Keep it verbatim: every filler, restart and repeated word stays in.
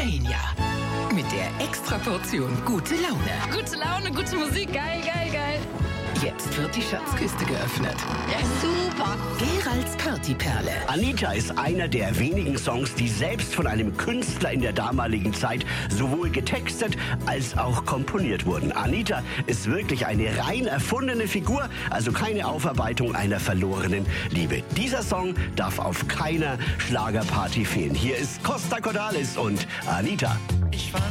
Hitsmania. Mit der Extraportion gute Laune. Gute Laune, gute Musik, geil, geil, geil. Jetzt wird die Schatzkiste geöffnet. Ja, super. Geralds Partyperle. Anita ist einer der wenigen Songs, die selbst von einem Künstler in der damaligen Zeit sowohl getextet als auch komponiert wurden. Anita ist wirklich eine rein erfundene Figur, also keine Aufarbeitung einer verlorenen Liebe. Dieser Song darf auf keiner Schlagerparty fehlen. Hier ist Costa Cordalis und Anita. Ich war